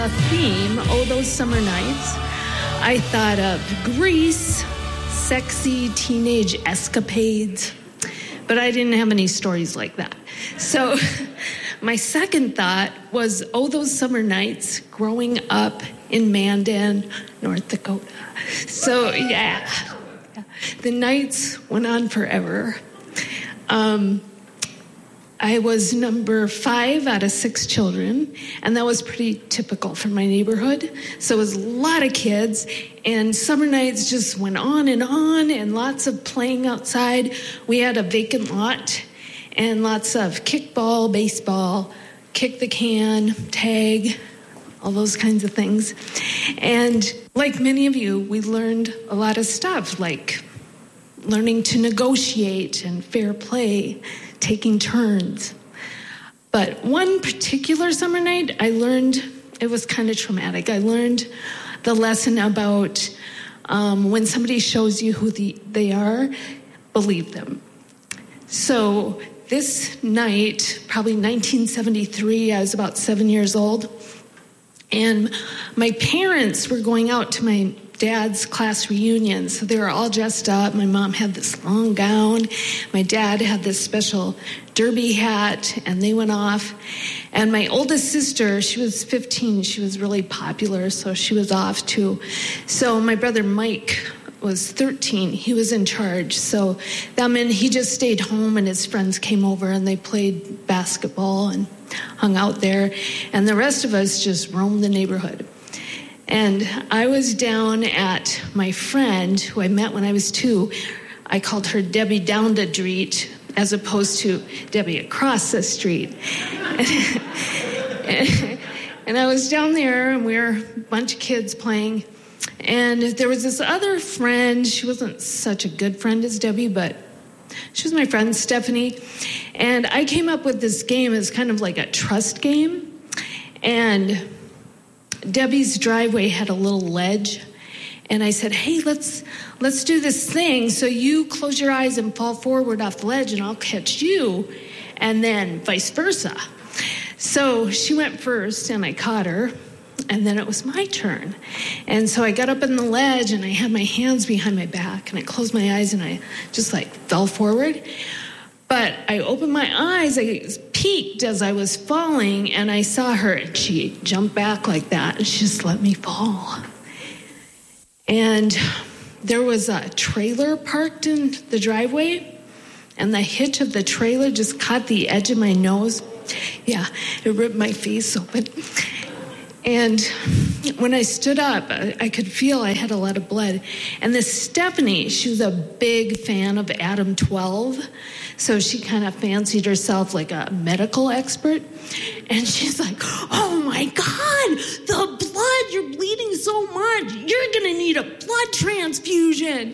A theme, oh, those summer nights, I thought of Grease, sexy teenage escapades, but I didn't have any stories like that. So my second thought was, oh, those summer nights growing up in Mandan, North Dakota. So, yeah, the nights went on forever. I was number 5 out of 6 children, and that was pretty typical for my neighborhood. So it was a lot of kids, and summer nights just went on, and lots of playing outside. We had a vacant lot, and lots of kickball, baseball, kick the can, tag, all those kinds of things. And like many of you, we learned a lot of stuff, like learning to negotiate and fair play, taking turns. But one particular summer night, I learned, it was kind of traumatic. I learned the lesson about when somebody shows you who they are, believe them. So this night, probably 1973, I was about 7 years old, and my parents were going out to my dad's class reunion, so they were all dressed up. My mom had this long gown. My dad had this special derby hat, and they went off. And my oldest sister, she was 15. She was really popular, so she was off too. So my brother Mike was 13. He was in charge. So that meant he just stayed home, and his friends came over, and they played basketball and hung out there. And the rest of us just roamed the neighborhood. And I was down at my friend, who I met when I was 2. I called her Debbie down the street, as opposed to Debbie across the street. And I was down there, and we were a bunch of kids playing. And there was this other friend. She wasn't such a good friend as Debbie, but she was my friend, Stephanie. And I came up with this game. It's kind of like a trust game. And Debbie's driveway had a little ledge, and I said, hey, let's do this thing. So you close your eyes and fall forward off the ledge, and I'll catch you, and then vice versa. So she went first, and I caught her, and then it was my turn. And so I got up on the ledge, and I had my hands behind my back, and I closed my eyes, and I just fell forward. But I opened my eyes, I peeked as I was falling, and I saw her, and she jumped back like that, and she just let me fall. And there was a trailer parked in the driveway, and the hitch of the trailer just caught the edge of my nose. Yeah, it ripped my face open. And when I stood up, I could feel I had a lot of blood. And this Stephanie, she was a big fan of Adam 12. So she kind of fancied herself like a medical expert. And she's like, oh my God, the blood, you're bleeding so much. You're going to need a blood transfusion.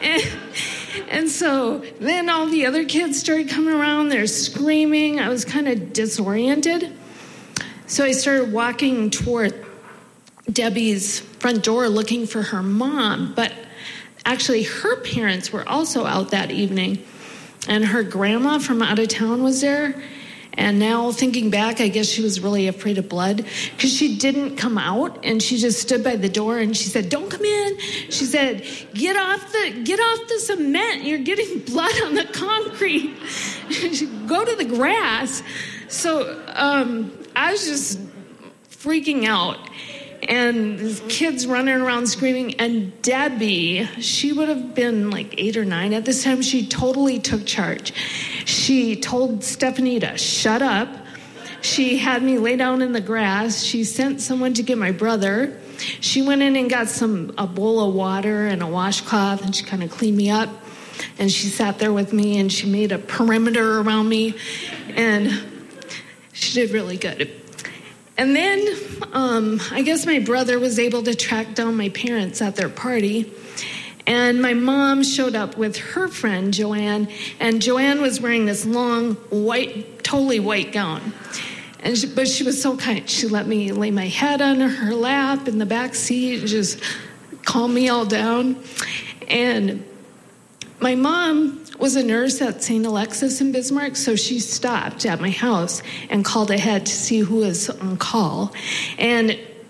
And so then all the other kids started coming around. They're screaming. I was kind of disoriented. So I started walking toward Debbie's front door looking for her mom. But actually, her parents were also out that evening. And her grandma from out of town was there. And now thinking back, I guess she was really afraid of blood because she didn't come out, and she just stood by the door and she said, don't come in. She said, get off the cement. You're getting blood on the concrete. Go to the grass. So I was just freaking out. And the kids running around screaming. And Debbie, she would have been like 8 or 9 at this time. She totally took charge. She told Stephanie to shut up. She had me lay down in the grass. She sent someone to get my brother. She went in and got a bowl of water and a washcloth, and she kind of cleaned me up. And she sat there with me, and she made a perimeter around me. And she did really good. And then I guess my brother was able to track down my parents at their party. And my mom showed up with her friend, Joanne. And Joanne was wearing this long, totally white gown. But she was so kind. She let me lay my head on her lap in the back seat and just calm me all down. And my mom was a nurse at St. Alexis in Bismarck, so she stopped at my house and called ahead to see who was on call. And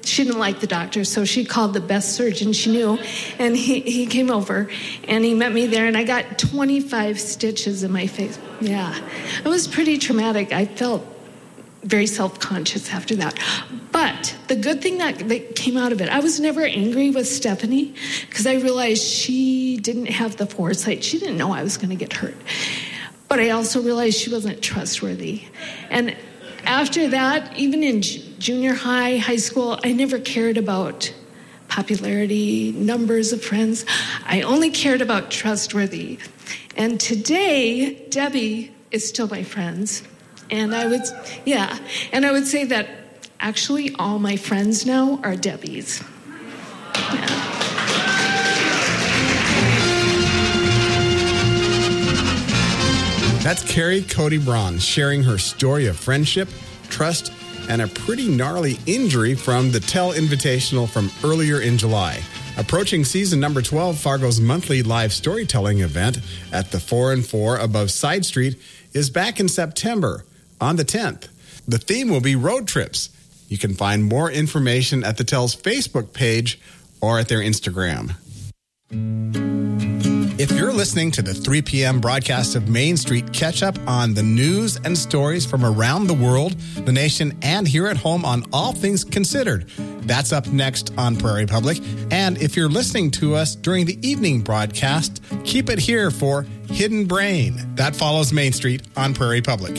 she didn't like the doctor, so she called the best surgeon she knew, and he came over, and he met me there, and I got 25 stitches in my face. Yeah, it was pretty traumatic. I felt very self-conscious after that. But the good thing that came out of it, I was never angry with Stephanie because I realized she didn't have the foresight. She didn't know I was going to get hurt. But I also realized she wasn't trustworthy. And after that, even in junior high, high school, I never cared about popularity, numbers of friends. I only cared about trustworthy. And today, Debbie is still my friends. And I would say that actually all my friends now are Debbie's. Yeah. That's Carrie Cody Braun sharing her story of friendship, trust, and a pretty gnarly injury from the Tell Invitational from earlier in July. Approaching season number 12, Fargo's monthly live storytelling event at the 4 and 4 above Side Street is back in September on the 10th. The theme will be road trips. You can find more information at the Tell's Facebook page or at their Instagram. If you're listening to the 3 p.m. broadcast of Main Street, catch up on the news and stories from around the world, the nation, and here at home on All Things Considered. That's up next on Prairie Public. And if you're listening to us during the evening broadcast, keep it here for Hidden Brain. That follows Main Street on Prairie Public.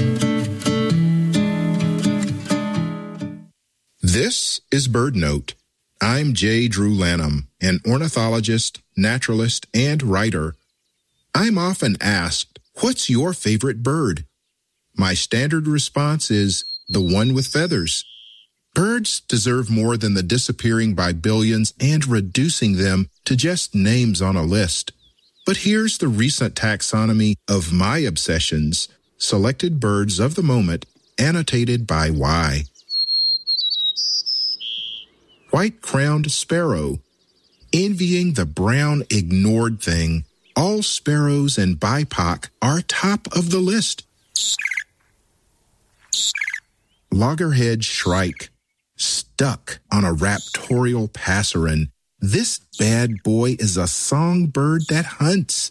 This is Bird Note. I'm J. Drew Lanham, an ornithologist, naturalist, and writer. I'm often asked, what's your favorite bird? My standard response is, the one with feathers. Birds deserve more than the disappearing by billions and reducing them to just names on a list. But here's the recent taxonomy of my obsessions, selected birds of the moment, annotated by Y. White-crowned sparrow. Envying the brown ignored thing, all sparrows and BIPOC are top of the list. Loggerhead shrike. Stuck on a raptorial passerine. This bad boy is a songbird that hunts.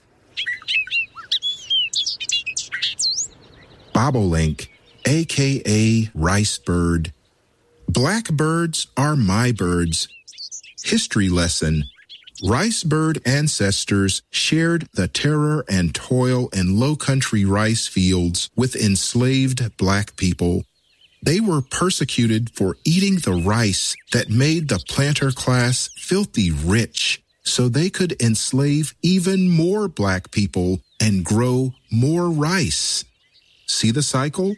Bobolink, a.k.a. rice bird. Blackbirds are my birds. History lesson. Rice bird ancestors shared the terror and toil in low-country rice fields with enslaved black people. They were persecuted for eating the rice that made the planter class filthy rich, so they could enslave even more black people and grow more rice. See the cycle?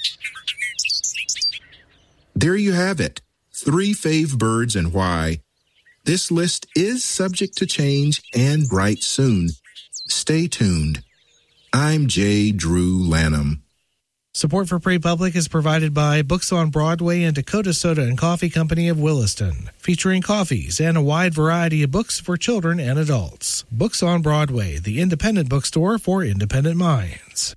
There you have it. 3 fave birds and why. This list is subject to change and bright soon. Stay tuned. I'm J. Drew Lanham. Support for Prairie Public is provided by Books on Broadway and Dakota Soda and Coffee Company of Williston, featuring coffees and a wide variety of books for children and adults. Books on Broadway, the independent bookstore for independent minds.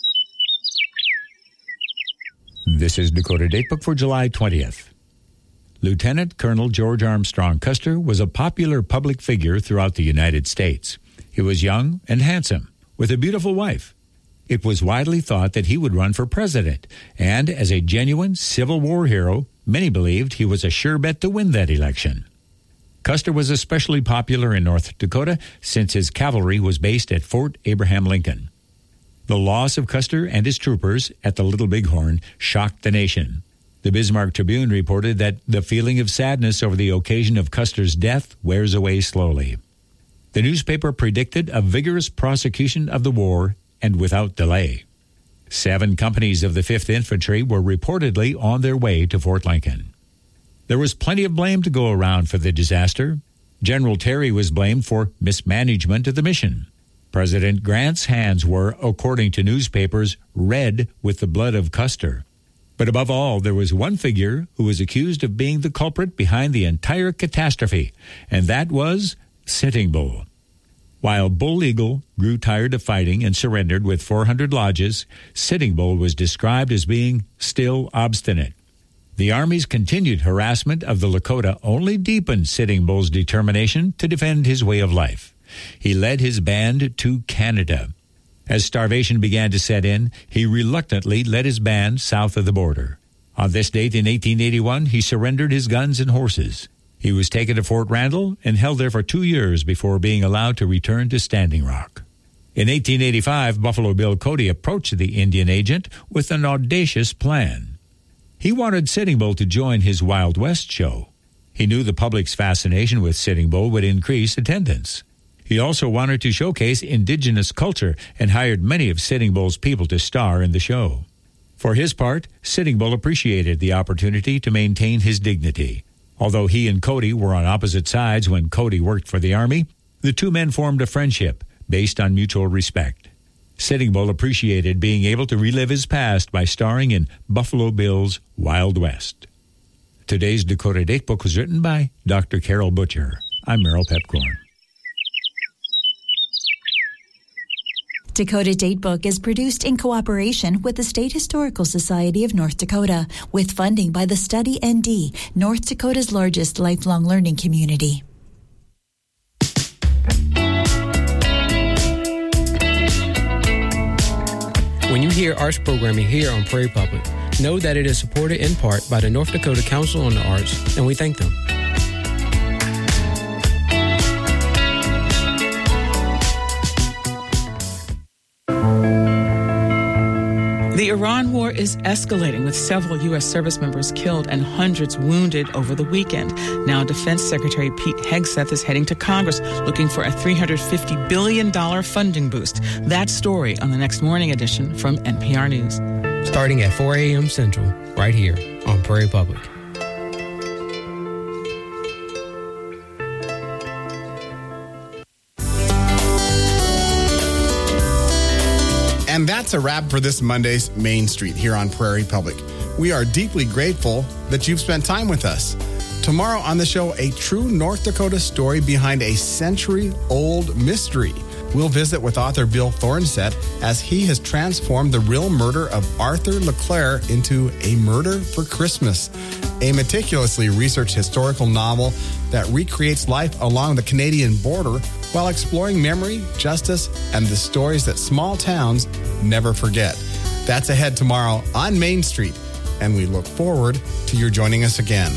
This is Dakota Datebook for July 20th. Lieutenant Colonel George Armstrong Custer was a popular public figure throughout the United States. He was young and handsome, with a beautiful wife. It was widely thought that he would run for president, and as a genuine Civil War hero, many believed he was a sure bet to win that election. Custer was especially popular in North Dakota since his cavalry was based at Fort Abraham Lincoln. The loss of Custer and his troopers at the Little Bighorn shocked the nation. The Bismarck Tribune reported that the feeling of sadness over the occasion of Custer's death wears away slowly. The newspaper predicted a vigorous prosecution of the war and without delay. 7 companies of the 5th Infantry were reportedly on their way to Fort Lincoln. There was plenty of blame to go around for the disaster. General Terry was blamed for mismanagement of the mission. President Grant's hands were, according to newspapers, red with the blood of Custer. But above all, there was one figure who was accused of being the culprit behind the entire catastrophe, and that was Sitting Bull. While Bull Eagle grew tired of fighting and surrendered with 400 lodges, Sitting Bull was described as being still obstinate. The Army's continued harassment of the Lakota only deepened Sitting Bull's determination to defend his way of life. He led his band to Canada. As starvation began to set in, he reluctantly led his band south of the border. On this date in 1881, he surrendered his guns and horses. He was taken to Fort Randall and held there for 2 years before being allowed to return to Standing Rock. In 1885, Buffalo Bill Cody approached the Indian agent with an audacious plan. He wanted Sitting Bull to join his Wild West show. He knew the public's fascination with Sitting Bull would increase attendance. He also wanted to showcase indigenous culture and hired many of Sitting Bull's people to star in the show. For his part, Sitting Bull appreciated the opportunity to maintain his dignity. Although he and Cody were on opposite sides when Cody worked for the Army, the two men formed a friendship based on mutual respect. Sitting Bull appreciated being able to relive his past by starring in Buffalo Bill's Wild West. Today's Dakota Datebook was written by Dr. Carol Butcher. I'm Merrill Pepcorn. Dakota Datebook is produced in cooperation with the State Historical Society of North Dakota, with funding by the Study ND, North Dakota's largest lifelong learning community. When you hear arts programming here on Prairie Public, know that it is supported in part by the North Dakota Council on the Arts, and we thank them. The Iran war is escalating, with several U.S. service members killed and hundreds wounded over the weekend. Now, Defense Secretary Pete Hegseth is heading to Congress looking for a $350 billion funding boost. That story on the next morning edition from NPR News. Starting at 4 a.m. Central, right here on Prairie Public. And that's a wrap for this Monday's Main Street here on Prairie Public. We are deeply grateful that you've spent time with us. Tomorrow on the show, a true North Dakota story behind a century-old mystery. We'll visit with author Bill Thornset as he has transformed the real murder of Arthur LeClaire into A Murder for Christmas, a meticulously researched historical novel that recreates life along the Canadian border while exploring memory, justice, and the stories that small towns never forget. That's ahead tomorrow on Main Street, and we look forward to your joining us again.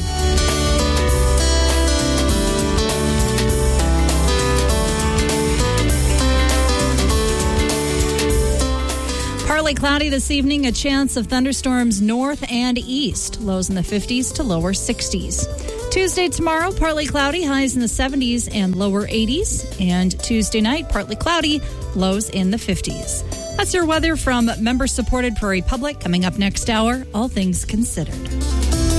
Partly cloudy this evening, a chance of thunderstorms north and east. Lows in the 50s to lower 60s. Tuesday tomorrow, partly cloudy, highs in the 70s and lower 80s. And Tuesday night, partly cloudy, lows in the 50s. That's your weather from member-supported Prairie Public. Coming up next hour, All Things Considered.